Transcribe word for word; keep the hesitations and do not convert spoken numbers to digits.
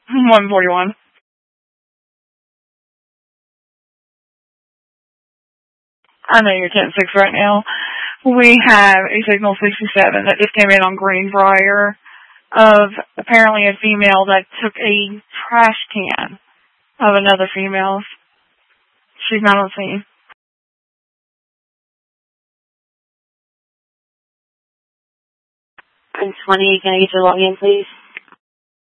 one forty-one. I know you're ten six right now. We have a signal sixty-seven that just came in on Greenbrier of apparently a female that took a trash can of another female. She's not on scene. ten twenty, can I get your login, please?